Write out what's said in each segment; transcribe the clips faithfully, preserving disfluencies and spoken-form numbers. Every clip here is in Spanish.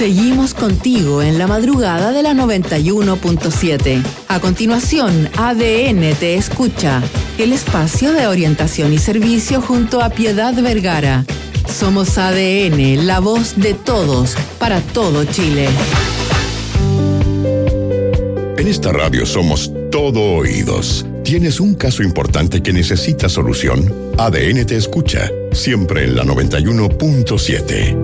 Seguimos contigo en la madrugada de la noventa y uno punto siete. A continuación, A D N Te Escucha, el espacio de orientación y servicio junto a Piedad Vergara. Somos A D N, la voz de todos, para todo Chile. En esta radio somos todo oídos. ¿Tienes un caso importante que necesita solución? A D N Te Escucha, siempre en la noventa y uno punto siete.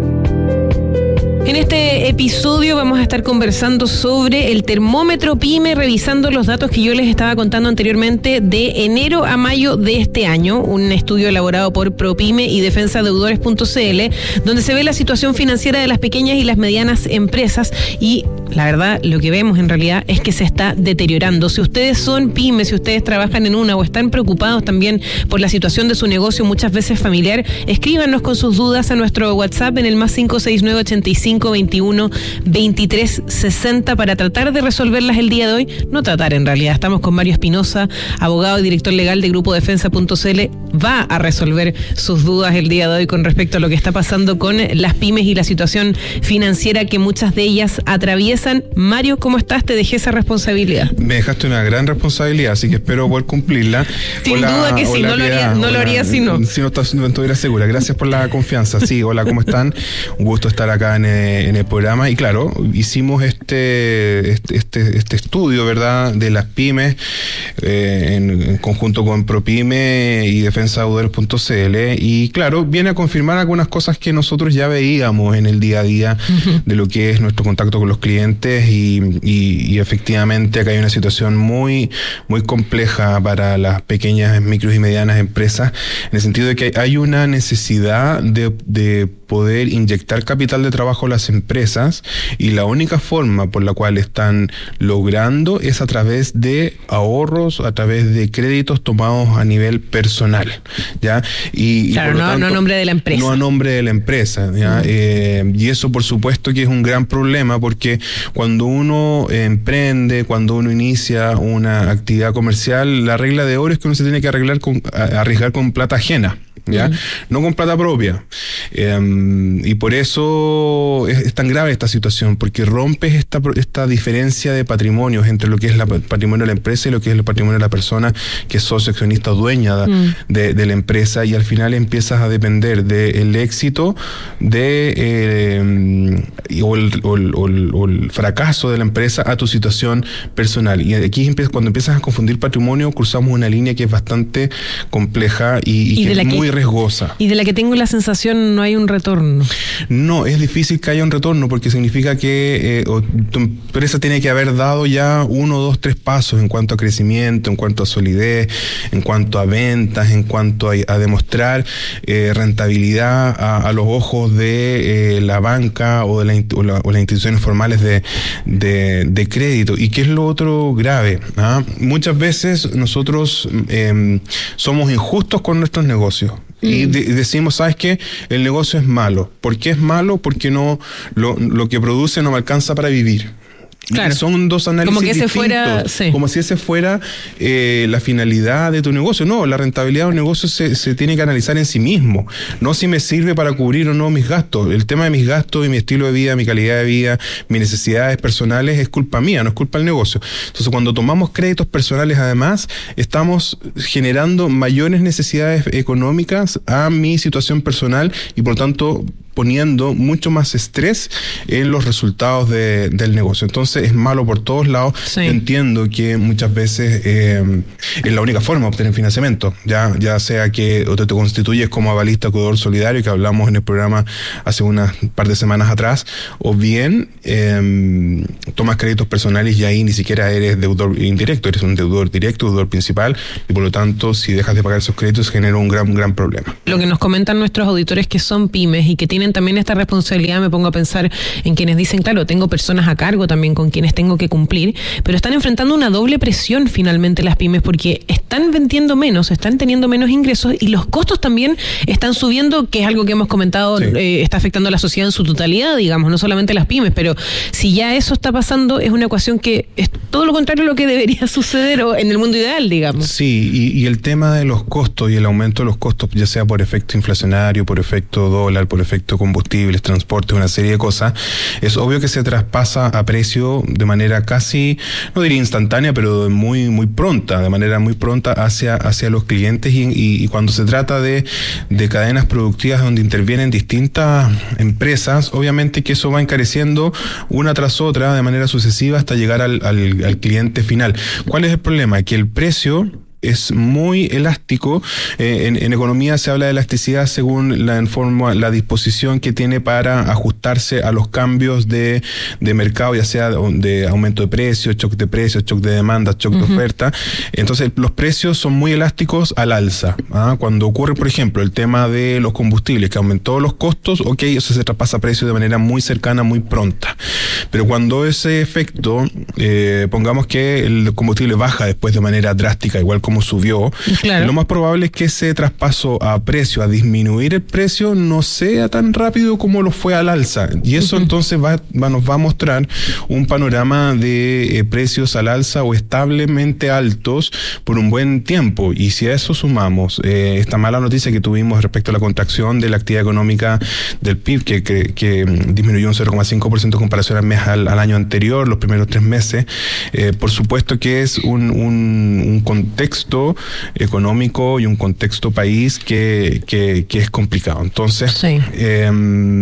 En este episodio vamos a estar conversando sobre el termómetro PYME, revisando los datos que yo les estaba contando anteriormente de enero a mayo de este año, un estudio elaborado por ProPyme y defensa deudores punto c l, donde se ve la situación financiera de las pequeñas y las medianas empresas y la verdad lo que vemos en realidad es que se está deteriorando. Si ustedes son pymes, si ustedes trabajan en una o están preocupados también por la situación de su negocio, muchas veces familiar, escríbanos con sus dudas a nuestro WhatsApp en el más cinco seis nueve ochenta y cinco veintiuno veintitrés sesenta para tratar de resolverlas el día de hoy. No tratar en realidad, estamos con Mario Espinosa, abogado y director legal de grupo defensa punto c l, va a resolver sus dudas el día de hoy con respecto a lo que está pasando con las pymes y la situación financiera que muchas de ellas atraviesan. Mario, ¿cómo estás? Te dejé esa responsabilidad. Me dejaste una gran responsabilidad, así que espero poder cumplirla. Sin hola, duda que sí, no lo haría, no hola, lo haría si no. Si no, estás, no estuviera segura. Gracias por la confianza. Sí, hola, ¿cómo están? Un gusto estar acá en el, en el programa. Y claro, hicimos este este, este, este estudio, ¿verdad?, de las pymes eh, en, en conjunto con ProPyme y defensa deudores punto c l. Y claro, viene a confirmar algunas cosas que nosotros ya veíamos en el día a día uh-huh. de lo que es nuestro contacto con los clientes. Y, y, y efectivamente acá hay una situación muy muy compleja para las pequeñas, micros y medianas empresas, en el sentido de que hay una necesidad de, de poder inyectar capital de trabajo a las empresas, y la única forma por la cual están logrando es a través de ahorros, a través de créditos tomados a nivel personal, ¿ya? Y, claro, y por no, tanto, no a nombre de la empresa. No a nombre de la empresa, ¿ya? Mm. Eh, y eso por supuesto que es un gran problema, porque cuando uno emprende, cuando uno inicia una actividad comercial, la regla de oro es que uno se tiene que arreglar con, arriesgar con plata ajena, ¿ya? Mm. No con plata propia. Eh, y por eso es, es tan grave esta situación, porque rompes esta, esta diferencia de patrimonios entre lo que es el patrimonio de la empresa y lo que es el patrimonio de la persona que es socio, accionista, dueña mm. de, de la empresa, y al final empiezas a depender del éxito de eh, o, el, o, el, o, el, o el fracaso de la empresa a tu situación personal. Y aquí cuando empiezas a confundir patrimonio, cruzamos una línea que es bastante compleja y, y, y que es muy que, riesgosa. Y de la que tengo la sensación no hay un retorno. No, es difícil que haya un retorno, porque significa que eh, tu empresa tiene que haber dado ya uno, dos, tres pasos en cuanto a crecimiento, en cuanto a solidez, en cuanto a ventas, en cuanto a, a demostrar eh, rentabilidad a, a los ojos de eh, la banca o de la, o la, o las instituciones formales de, de, de crédito. ¿Y qué es lo otro grave? ¿Ah? Muchas veces nosotros eh, somos injustos con nuestros negocios. Y de, decimos, ¿sabes qué? El negocio es malo. ¿Por qué es malo? Porque no lo, lo que produce no me alcanza para vivir. Claro. Son dos análisis como que ese distintos, fuera, sí. como si ese fuera eh, la finalidad de tu negocio. No, la rentabilidad de un negocio se, se tiene que analizar en sí mismo, no si me sirve para cubrir o no mis gastos. El tema de mis gastos y mi estilo de vida, mi calidad de vida, mis necesidades personales es culpa mía, no es culpa del negocio. Entonces, cuando tomamos créditos personales, además, estamos generando mayores necesidades económicas a mi situación personal y, por tanto, poniendo mucho más estrés en los resultados de, del negocio. Entonces es malo por todos lados. Sí. Yo entiendo que muchas veces eh, es la única forma de obtener financiamiento, ya, ya sea que o te, te constituyes como avalista acreedor solidario, que hablamos en el programa hace unas par de semanas atrás, o bien eh, tomas créditos personales y ahí ni siquiera eres deudor indirecto, eres un deudor directo, deudor principal, y por lo tanto si dejas de pagar esos créditos genera un gran, un gran problema. Lo que nos comentan nuestros auditores que son pymes y que tienen también esta responsabilidad, me pongo a pensar en quienes dicen, claro, tengo personas a cargo también con quienes tengo que cumplir, pero están enfrentando una doble presión finalmente las pymes, porque están vendiendo menos, están teniendo menos ingresos y los costos también están subiendo, que es algo que hemos comentado, sí. eh, está afectando a la sociedad en su totalidad, digamos, no solamente las pymes, pero si ya eso está pasando, es una ecuación que es todo lo contrario a lo que debería suceder o en el mundo ideal, digamos. Sí, y, y el tema de los costos y el aumento de los costos, ya sea por efecto inflacionario, por efecto dólar, por efecto combustibles, transporte, una serie de cosas, es obvio que se traspasa a precio de manera casi, no diría instantánea, pero muy muy pronta, de manera muy pronta hacia, hacia los clientes y, y, y cuando se trata de, de cadenas productivas donde intervienen distintas empresas, obviamente que eso va encareciendo una tras otra de manera sucesiva hasta llegar al, al, al cliente final. ¿Cuál es el problema? Que el precio es muy elástico. Eh, en, en economía se habla de elasticidad según la, en forma, la disposición que tiene para ajustarse a los cambios de, de mercado, ya sea de, de aumento de precios, shock de precios, shock de demanda, shock uh-huh. de oferta. Entonces los precios son muy elásticos al alza. ¿ah? Cuando ocurre, por ejemplo, el tema de los combustibles, que aumentó los costos, ok, eso se traspasa a precios de manera muy cercana, muy pronta. Pero cuando ese efecto, eh, pongamos que el combustible baja después de manera drástica, igual como subió, claro. lo más probable es que ese traspaso a precio, a disminuir el precio, no sea tan rápido como lo fue al alza. Y eso uh-huh. entonces va, va, nos va a mostrar un panorama de eh, precios al alza o establemente altos por un buen tiempo. Y si a eso sumamos eh, esta mala noticia que tuvimos respecto a la contracción de la actividad económica del P I B, que, que, que disminuyó un cero coma cinco por ciento en comparación al mes al, al año anterior, los primeros tres meses, eh, por supuesto que es un, un, un contexto económico y un contexto país que, que, que es complicado. Entonces, sí. eh,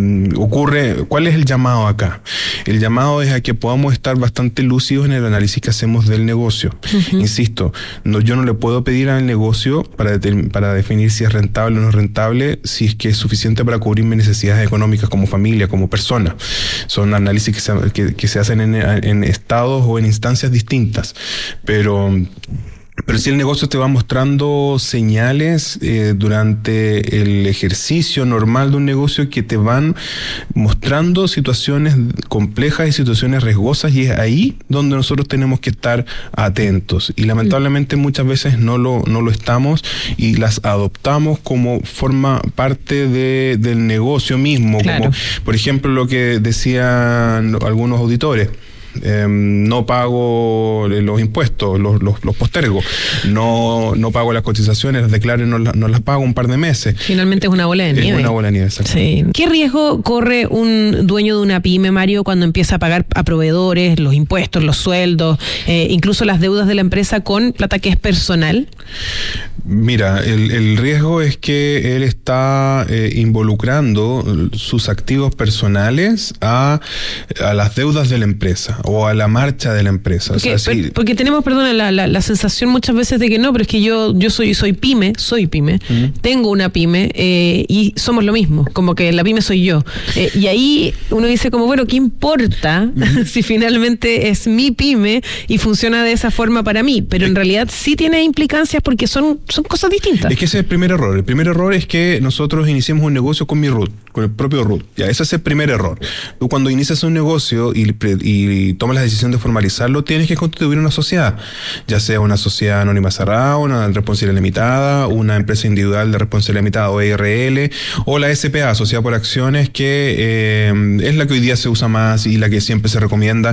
ocurre, ¿cuál es el llamado acá? El llamado es a que podamos estar bastante lúcidos en el análisis que hacemos del negocio. Uh-huh. Insisto, no, yo no le puedo pedir al negocio para, para definir si es rentable o no es rentable, si es que es suficiente para cubrir mis necesidades económicas como familia, como persona. Son análisis que se, que, que se hacen en, en estados o en instancias distintas. Pero... Pero si el negocio te va mostrando señales eh, durante el ejercicio normal de un negocio que te van mostrando situaciones complejas y situaciones riesgosas, y es ahí donde nosotros tenemos que estar atentos. Y lamentablemente muchas veces no lo, no lo estamos y las adoptamos como forma parte de, del negocio mismo. Claro. Como, por ejemplo, lo que decían algunos auditores. Eh, no pago los impuestos, los, los, los postergo, no, no pago las cotizaciones, las declaro y no, no las pago un par de meses. Finalmente es una bola de nieve. Es una bola de nieve, sí. ¿Qué riesgo corre un dueño de una pyme, Mario, cuando empieza a pagar a proveedores, los impuestos, los sueldos, eh, incluso las deudas de la empresa con plata que es personal? Mira, el, el riesgo es que él está eh, involucrando sus activos personales a, a las deudas de la empresa o a la marcha de la empresa. Porque, o sea, sí. porque tenemos, perdona, la, la, la sensación muchas veces de que no, pero es que yo yo soy soy pyme, soy pyme, uh-huh. tengo una pyme eh, y somos lo mismo, como que la pyme soy yo. Eh, y ahí uno dice como, bueno, ¿qué importa uh-huh. si finalmente es mi pyme y funciona de esa forma para mí? Pero en realidad sí tiene implicancias porque son son cosas distintas. Es que ese es el primer error. El primer error es que nosotros iniciemos un negocio con mi root, con el propio root. Ya, ese es el primer error. Tú cuando inicias un negocio y, y tomas la decisión de formalizarlo, tienes que constituir una sociedad, ya sea una sociedad anónima cerrada, una responsabilidad limitada, una empresa individual de responsabilidad limitada o E R L, o la S P A, Sociedad por Acciones, que eh, es la que hoy día se usa más y la que siempre se recomienda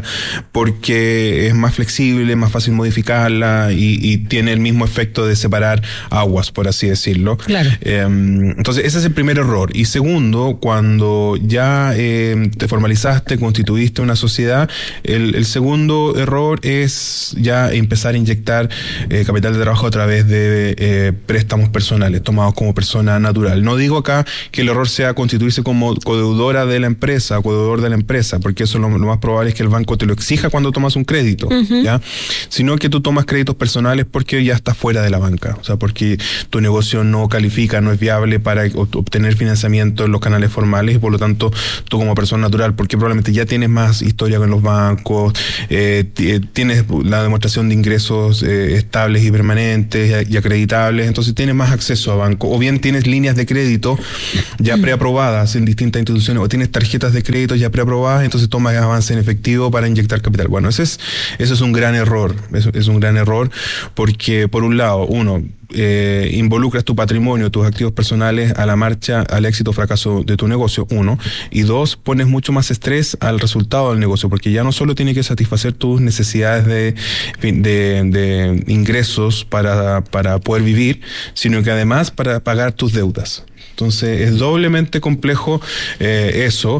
porque es más flexible, más fácil modificarla y, y tiene el mismo efecto de separar aguas, por así decirlo. Claro. Eh, entonces, ese es el primer error. Y segundo, cuando ya eh, te formalizaste, constituiste una sociedad, el, el segundo error es ya empezar a inyectar eh, capital de trabajo a través de eh, préstamos personales, tomados como persona natural. No digo acá que el error sea constituirse como codeudora de la empresa, codeudor de la empresa, porque eso lo, lo más probable es que el banco te lo exija cuando tomas un crédito, uh-huh. ¿ya? Sino que tú tomas créditos personales porque ya estás fuera de la banca. O sea, porque tu negocio no califica, no es viable para obtener financiamiento en los canales formales y por lo tanto tú como persona natural, porque probablemente ya tienes más historia con los bancos, eh, t- tienes la demostración de ingresos eh, estables y permanentes y acreditables, entonces tienes más acceso a banco, o bien tienes líneas de crédito ya preaprobadas en distintas instituciones, o tienes tarjetas de crédito ya preaprobadas, entonces tomas avance en efectivo para inyectar capital. Bueno, ese es, eso es un gran error, eso es un gran error porque por un lado, uno, Eh, involucras tu patrimonio, tus activos personales a la marcha, al éxito o fracaso de tu negocio, uno, y dos, pones mucho más estrés al resultado del negocio, porque ya no solo tiene que satisfacer tus necesidades de, de, de ingresos para, para poder vivir, sino que además para pagar tus deudas. Entonces es doblemente complejo eh, eso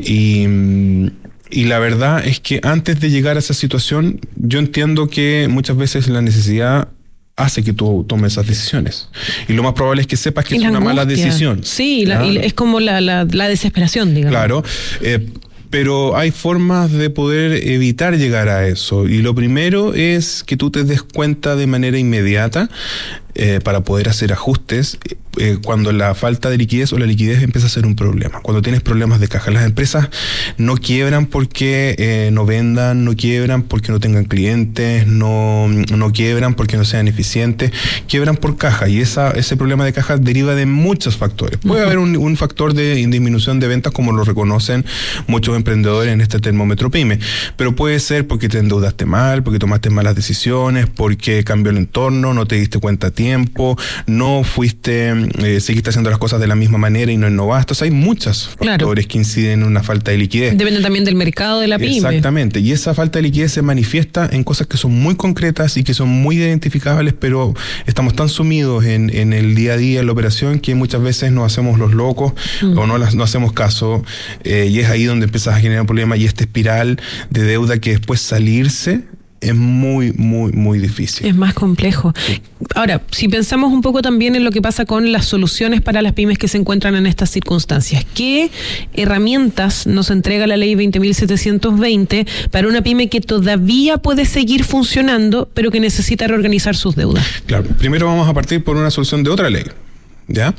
y... Y la verdad es que antes de llegar a esa situación, yo entiendo que muchas veces la necesidad hace que tú tomes esas decisiones. Y lo más probable es que sepas que y es una angustia. mala decisión. Sí, la, y es como la, la, la desesperación, digamos. Claro. Eh, Pero hay formas de poder evitar llegar a eso. Y lo primero es que tú te des cuenta de manera inmediata eh, para poder hacer ajustes eh, cuando la falta de liquidez o la liquidez empieza a ser un problema. Cuando tienes problemas de caja. Las empresas no quiebran porque eh, no vendan, no quiebran porque no tengan clientes, no, no quiebran porque no sean eficientes, quiebran por caja. Y esa, ese problema de caja deriva de muchos factores. Puede uh-huh. haber un, un factor de disminución de ventas, como lo reconocen muchos emprendedores en este termómetro PYME, pero puede ser porque te endeudaste mal, porque tomaste malas decisiones, porque cambió el entorno, no te diste cuenta a tiempo, no fuiste, eh, seguiste haciendo las cosas de la misma manera y no innovaste. O sea, hay muchos factores claro. que inciden en una falta de liquidez. Depende también del mercado de la PYME. Exactamente, y esa falta de liquidez se manifiesta en cosas que son muy concretas y que son muy identificables, pero estamos tan sumidos en, en el día a día, en la operación, que muchas veces nos hacemos los locos mm. o no, las, no hacemos caso, eh, y es ahí donde empiezas a generar un problema, y esta espiral de deuda que después salirse es muy, muy, muy difícil. Es más complejo. Sí. Ahora, si pensamos un poco también en lo que pasa con las soluciones para las pymes que se encuentran en estas circunstancias, ¿qué herramientas nos entrega la ley veinte mil setecientos veinte para una pyme que todavía puede seguir funcionando, pero que necesita reorganizar sus deudas? Claro, primero vamos a partir por una solución de otra ley. ¿Ya?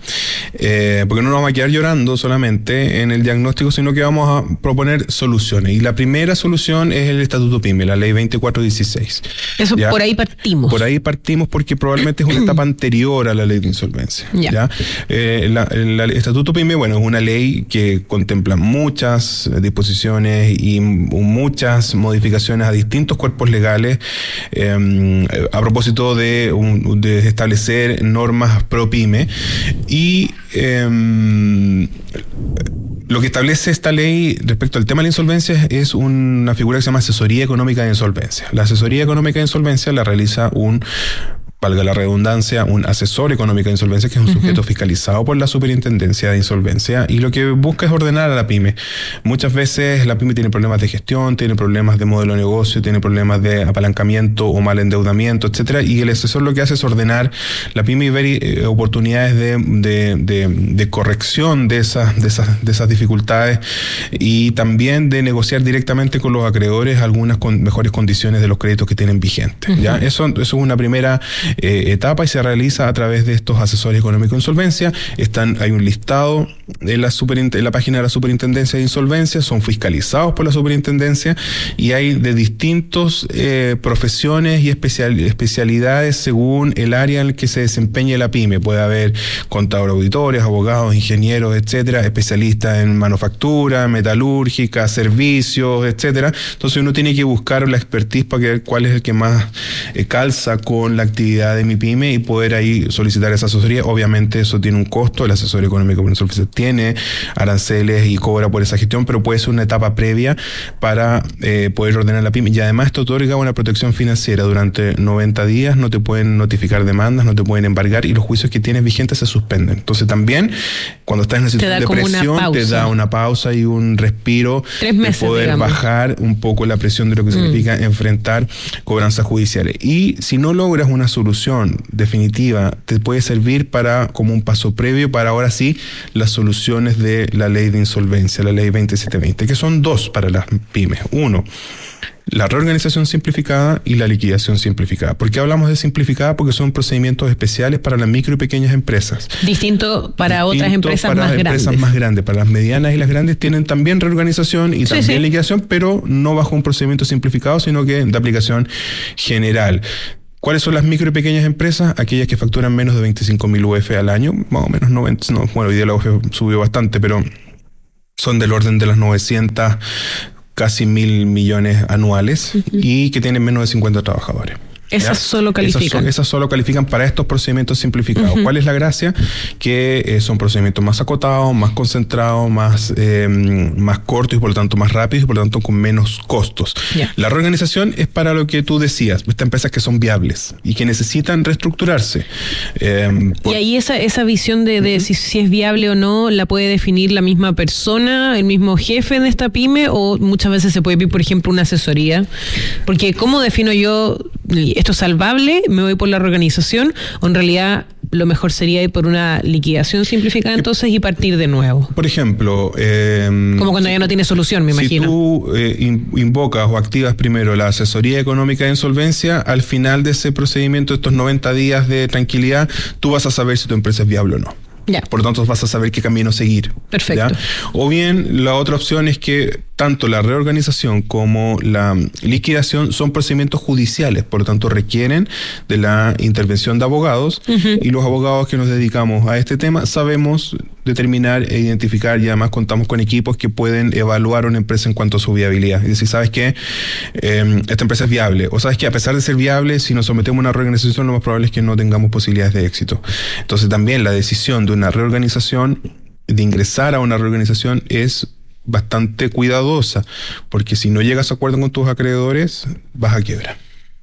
Eh, porque no nos vamos a quedar llorando solamente en el diagnóstico, sino que vamos a proponer soluciones. Y la primera solución es el Estatuto PYME, la ley veinticuatro dieciséis. Eso, ¿ya? Por ahí partimos. Por ahí partimos porque probablemente es una etapa anterior a la ley de insolvencia. Ya. ¿Ya? Eh, la, el Estatuto PYME, bueno, es una ley que contempla muchas disposiciones y muchas modificaciones a distintos cuerpos legales eh, a propósito de, un, de establecer normas pro PYME. Y eh, lo que establece esta ley respecto al tema de la insolvencia es una figura que se llama asesoría económica de insolvencia. La asesoría económica de insolvencia la realiza un, valga la redundancia, un asesor económico de insolvencia, que es un uh-huh. sujeto fiscalizado por la Superintendencia de Insolvencia, y lo que busca es ordenar a la pyme. Muchas veces la pyme tiene problemas de gestión, tiene problemas de modelo de negocio, tiene problemas de apalancamiento o mal endeudamiento, etcétera, y el asesor lo que hace es ordenar la pyme y ver eh, oportunidades de, de, de, de corrección de esas, de, esas, de esas dificultades, y también de negociar directamente con los acreedores algunas con mejores condiciones de los créditos que tienen vigentes. Uh-huh. ¿Ya? Eso, eso es una primera Eh, etapa, y se realiza a través de estos asesores económicos de insolvencia. Están, hay un listado en la, en la página de la Superintendencia de Insolvencia, son fiscalizados por la Superintendencia, y hay de distintos eh, profesiones y especial, especialidades según el área en el que se desempeñe la pyme. Puede haber contadores, auditores, abogados, ingenieros, etcétera, especialistas en manufactura, metalúrgica, servicios, etcétera. Entonces uno tiene que buscar la expertise para ver cuál es el que más eh, calza con la actividad de mi pyme y poder ahí solicitar esa asesoría. Obviamente eso tiene un costo, el asesor económico por insolvencia tiene aranceles y cobra por esa gestión, pero puede ser una etapa previa para eh, poder ordenar la pyme, y además te otorga una protección financiera durante noventa días, no te pueden notificar demandas, no te pueden embargar, y los juicios que tienes vigentes se suspenden. Entonces también cuando estás en una situación de presión te da una pausa y un respiro Tres meses, de poder digamos. bajar un poco la presión de lo que mm. significa enfrentar cobranzas judiciales. Y si no logras una solución definitiva, te puede servir para como un paso previo para ahora sí las soluciones de la ley de insolvencia, la ley veintisiete veinte, que son dos para las pymes. Uno, la reorganización simplificada y la liquidación simplificada. ¿Por qué hablamos de simplificada? Porque son procedimientos especiales para las micro y pequeñas empresas. Distinto para Distinto otras empresas para más las grandes. empresas más grandes. Para las medianas y las grandes tienen también reorganización y sí, también sí. liquidación, pero no bajo un procedimiento simplificado, sino que de aplicación general. ¿Cuáles son las micro y pequeñas empresas? Aquellas que facturan menos de veinticinco mil U F al año, más o menos noventa, no, bueno, hoy día la U F subió bastante, pero son del orden de las novecientas, casi mil millones anuales, uh-huh. y que tienen menos de cincuenta trabajadores. Esas ¿ya? solo califican. Esas, son, esas solo califican para estos procedimientos simplificados. Uh-huh. ¿Cuál es la gracia? Que eh, son procedimientos más acotados, más concentrados, más, eh, más cortos y por lo tanto más rápidos y por lo tanto con menos costos. Yeah. La reorganización es para lo que tú decías, estas empresas que son viables y que necesitan reestructurarse. Eh, por... Y ahí esa, esa visión de, de uh-huh. si, si es viable o no, ¿la puede definir la misma persona, el mismo jefe de esta pyme, o muchas veces se puede pedir, por ejemplo, una asesoría? Porque ¿cómo defino yo esto es salvable, me voy por la reorganización, o en realidad lo mejor sería ir por una liquidación simplificada entonces y partir de nuevo? Por ejemplo, eh, como cuando ya no tiene solución, me si imagino. Si tú eh, invocas o activas primero la asesoría económica de insolvencia, al final de ese procedimiento, estos noventa días de tranquilidad, tú vas a saber si tu empresa es viable o no. Ya. Por lo tanto, vas a saber qué camino seguir. Perfecto. ¿Ya? O bien, la otra opción es que tanto la reorganización como la liquidación son procedimientos judiciales, por lo tanto requieren de la intervención de abogados, uh-huh. y los abogados que nos dedicamos a este tema sabemos determinar e identificar, y además contamos con equipos que pueden evaluar una empresa en cuanto a su viabilidad. Es decir, ¿sabes qué? Eh, esta empresa es viable. O sabes que a pesar de ser viable, si nos sometemos a una reorganización, lo más probable es que no tengamos posibilidades de éxito. Entonces también la decisión de una reorganización, de ingresar a una reorganización, es bastante cuidadosa, porque si no llegas a acuerdo con tus acreedores, vas a quiebra.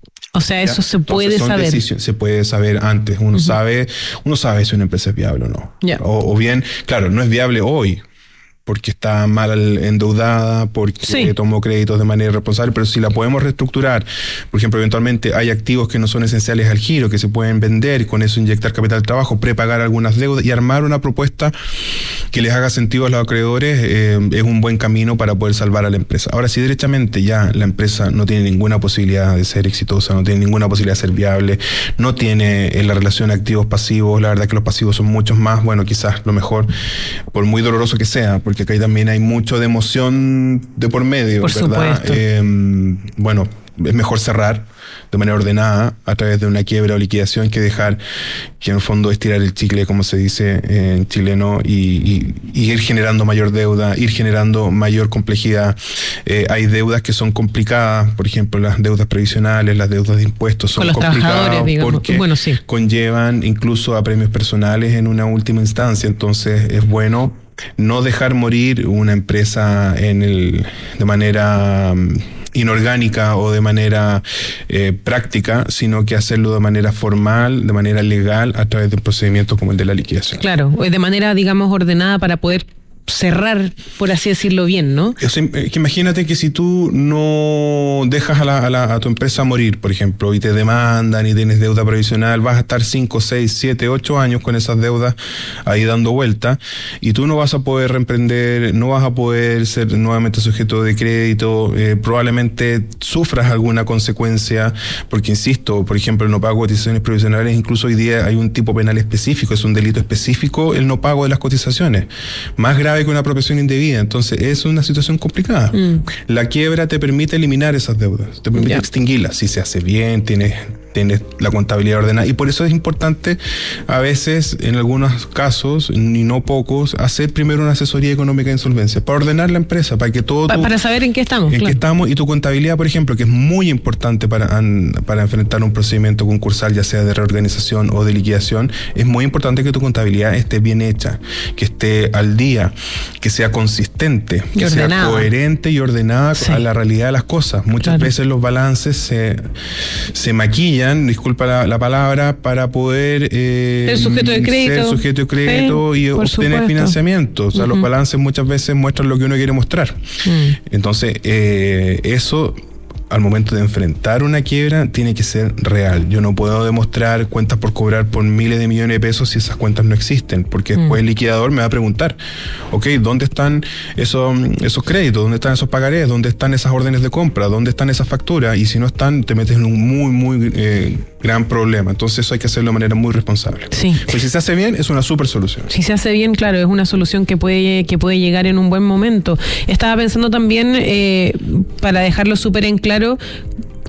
O sea, eso ¿ya? se puede Entonces, saber. Decisión, se puede saber antes. Uno uh-huh. sabe, uno sabe si una empresa es viable o no. Yeah. O, o bien, claro, no es viable hoy, porque está mal endeudada, porque sí. tomó créditos de manera irresponsable, pero si la podemos reestructurar, por ejemplo, eventualmente hay activos que no son esenciales al giro, que se pueden vender, con eso inyectar capital de trabajo, prepagar algunas deudas y armar una propuesta que les haga sentido a los acreedores, eh, es un buen camino para poder salvar a la empresa. Ahora, si derechamente ya la empresa no tiene ninguna posibilidad de ser exitosa, no tiene ninguna posibilidad de ser viable, no tiene en la relación activos-pasivos, la verdad que los pasivos son muchos más, bueno, quizás lo mejor, por muy doloroso que sea, porque que acá también hay mucho de emoción de por medio, por ¿verdad? Supuesto. Eh, bueno, es mejor cerrar de manera ordenada a través de una quiebra o liquidación que dejar que en el fondo estirar el chicle, como se dice en chileno, y, y, y ir generando mayor deuda, ir generando mayor complejidad. Eh, hay deudas que son complicadas, por ejemplo, las deudas previsionales, las deudas de impuestos son complicadas porque bueno, sí. conllevan incluso a premios personales en una última instancia. Entonces es bueno no dejar morir una empresa en el de manera inorgánica o de manera eh, práctica, sino que hacerlo de manera formal, de manera legal, a través de un procedimiento como el de la liquidación. Claro, de manera, digamos, ordenada para poder cerrar, por así decirlo bien, ¿no? O sea, que imagínate que si tú no dejas a, la, a, la, a tu empresa morir, por ejemplo, y te demandan y tienes deuda previsional, vas a estar cinco, seis, siete, ocho años con esas deudas ahí dando vuelta, y tú no vas a poder reemprender, no vas a poder ser nuevamente sujeto de crédito, eh, probablemente sufras alguna consecuencia, porque insisto, por ejemplo, el no pago de cotizaciones previsionales, incluso hoy día hay un tipo penal específico, es un delito específico el no pago de las cotizaciones, más grave que una apropiación indebida. Entonces es una situación complicada. Mm. La quiebra te permite eliminar esas deudas, te permite yeah. extinguirlas, si se hace bien, tienes tienes la contabilidad ordenada, y por eso es importante a veces, en algunos casos, y no pocos, hacer primero una asesoría económica de insolvencia, para ordenar la empresa, para que todo... Pa tu, para saber en qué estamos. En claro. qué estamos, y tu contabilidad, por ejemplo, que es muy importante para, para enfrentar un procedimiento concursal, ya sea de reorganización o de liquidación, es muy importante que tu contabilidad esté bien hecha, que esté al día, que sea consistente, y que ordenada. sea coherente y ordenada sí. a la realidad de las cosas. Muchas claro. veces los balances se, se maquillan, disculpa la, la palabra, para poder eh, ser sujeto de crédito, ser sujeto de crédito sí, y obtener supuesto. financiamiento. O sea, uh-huh. los balances muchas veces muestran lo que uno quiere mostrar. Uh-huh. Entonces, eh, eso... al momento de enfrentar una quiebra, tiene que ser real. Yo no puedo demostrar cuentas por cobrar por miles de millones de pesos si esas cuentas no existen, porque mm. después el liquidador me va a preguntar, ok, ¿dónde están esos, esos créditos? ¿Dónde están esos pagarés? ¿Dónde están esas órdenes de compra? ¿Dónde están esas facturas? Y si no están, te metes en un muy, muy eh, gran problema. Entonces eso hay que hacerlo de manera muy responsable. Sí. Pues si se hace bien, es una súper solución. Si se hace bien, claro, es una solución que puede, que puede llegar en un buen momento. Estaba pensando también, eh, para dejarlo súper en claro,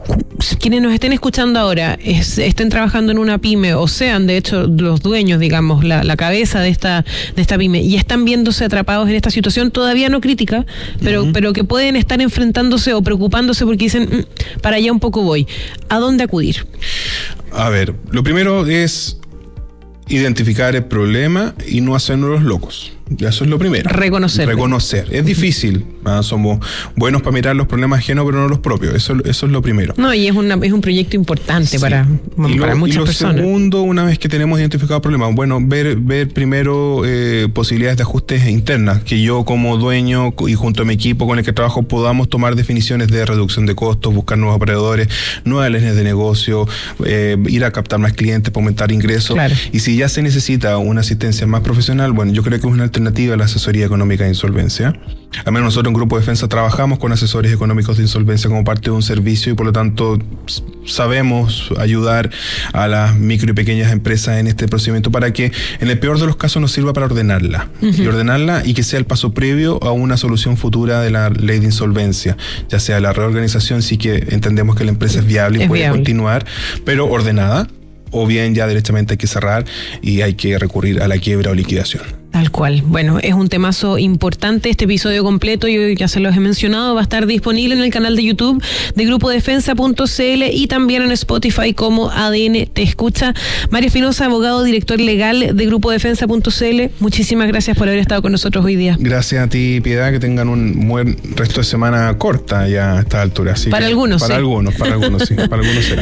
quienes nos estén escuchando ahora es, estén trabajando en una pyme o sean de hecho los dueños, digamos, la, la cabeza de esta de esta pyme y están viéndose atrapados en esta situación todavía no crítica, pero, uh-huh. pero que pueden estar enfrentándose o preocupándose porque dicen, mmm, para allá un poco voy. ¿A dónde acudir? A ver, lo primero es identificar el problema y no hacernos los locos. Eso es lo primero. Reconocer. Reconocer. Es difícil. ¿Ah? Somos buenos para mirar los problemas ajenos, pero no los propios. Eso, eso es lo primero. No, y es, una, es un proyecto importante sí. para, para lo, muchas y lo personas. Segundo, una vez que tenemos identificado problemas, bueno, ver, ver primero eh, posibilidades de ajustes internas, que yo como dueño y junto a mi equipo con el que trabajo podamos tomar definiciones de reducción de costos, buscar nuevos operadores, nuevas líneas de negocio, eh, ir a captar más clientes para aumentar ingresos. Claro. Y si ya se necesita una asistencia más profesional, bueno, yo creo que es una alternativa a la asesoría económica de insolvencia. Al menos nosotros en Grupo Defensa trabajamos con asesores económicos de insolvencia como parte de un servicio y por lo tanto sabemos ayudar a las micro y pequeñas empresas en este procedimiento para que en el peor de los casos nos sirva para ordenarla uh-huh. y ordenarla y que sea el paso previo a una solución futura de la ley de insolvencia, ya sea la reorganización, sí que entendemos que la empresa es viable y es puede viable. continuar, pero ordenada, o bien ya derechamente hay que cerrar y hay que recurrir a la quiebra o liquidación. Tal cual. Bueno, es un temazo importante. Este episodio completo, yo ya se los he mencionado, va a estar disponible en el canal de YouTube de grupo defensa punto c l y también en Spotify como A D N Te Escucha. Mario Espinosa, abogado, director legal de grupo defensa punto c l, muchísimas gracias por haber estado con nosotros hoy día. Gracias a ti, Piedad, que tengan un buen resto de semana corta ya a esta altura. Así para que, algunos, Para sí. algunos, para algunos, sí. Para algunos será.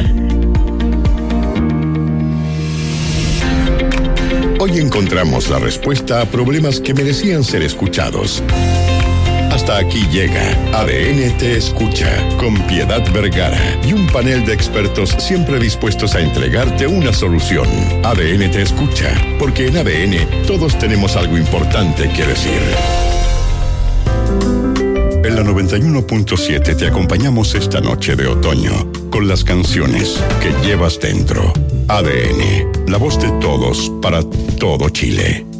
Hoy encontramos la respuesta a problemas que merecían ser escuchados. Hasta aquí llega A D N Te Escucha con Piedad Vergara y un panel de expertos siempre dispuestos a entregarte una solución. A D N Te Escucha, porque en A D N todos tenemos algo importante que decir. En la noventa y uno punto siete te acompañamos esta noche de otoño con las canciones que llevas dentro. A D N, la voz de todos para todo Chile.